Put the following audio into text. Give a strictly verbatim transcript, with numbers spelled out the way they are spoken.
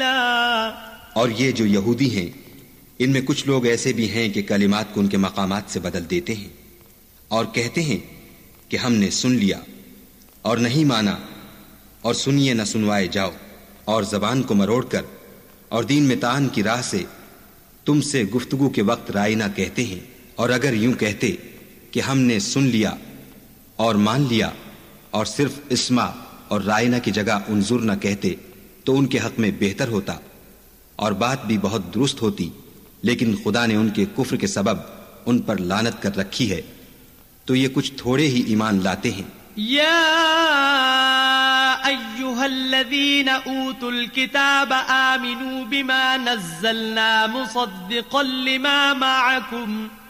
तब्दीला। और ये जो यहूदी हैं, इनमें कुछ लोग ऐसे भी हैं कि कलिमात को उनके मकामात से बदल देते हैं और कहते हैं कि हमने सुन लिया और नहीं माना, और सुनिए न सुनवाए जाओ, और जबान को मरोड़कर और दीन में तान की राह से तुमसे गुफ्तगू के वक्त रायना कहते हैं। और अगर यूं कहते कि हमने सुन लिया और मान लिया और सिर्फ इस्मा और रायना की जगह उन्जुर न कहते तो उनके हक में बेहतर होता और बात भी बहुत दुरुस्त होती, लेकिन खुदा ने उनके कुफ्र के सबब उन पर लानत कर रखी है, तो ये कुछ थोड़े ही ईमान लाते हैं। या अय्युहल्लज़ीना ऊतुल किताब आमिनू बिमा नज़्ज़लना मुसद्दिक़न लिमा मअकुम